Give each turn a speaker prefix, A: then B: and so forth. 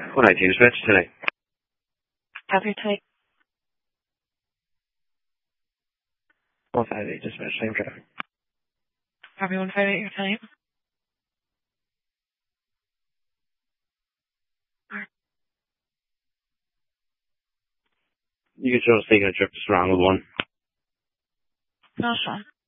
A: What I do is rich today.
B: Have your type.
A: One five eight, just about same traffic.
B: Have you 158 your type?
A: You can just taking a trip to Strong with one.
B: No, sure.